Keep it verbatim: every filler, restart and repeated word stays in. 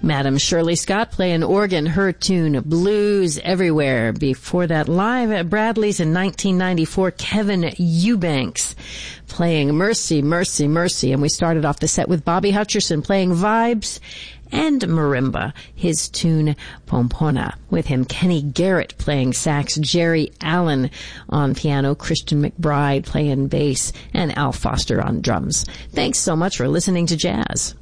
Madam Shirley Scott playing organ, her tune, Blues Everywhere. Before that, live at Bradley's in nineteen ninety-four, Kevin Eubanks playing Mercy, Mercy, Mercy. And we started off the set with Bobby Hutcherson playing Vibes and Marimba, his tune Pompona. With him, Kenny Garrett playing sax, Jerry Allen on piano, Christian McBride playing bass, and Al Foster on drums. Thanks so much for listening to Jazz.